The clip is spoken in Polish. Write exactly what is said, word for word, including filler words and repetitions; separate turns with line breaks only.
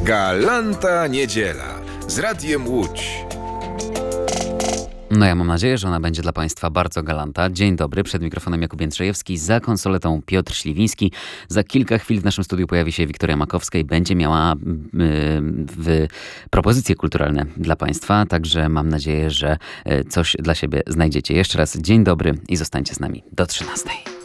Galanta Niedziela z Radiem Łódź.
No ja mam nadzieję, że ona będzie dla Państwa bardzo galanta. Dzień dobry, przed mikrofonem Jakub Jędrzejewski, za konsoletą Piotr Śliwiński. Za kilka chwil w naszym studiu pojawi się Wiktoria Makowska i będzie miała yy, w propozycje kulturalne dla Państwa, także mam nadzieję, że coś dla siebie znajdziecie. Jeszcze raz dzień dobry i zostańcie z nami do trzynastej.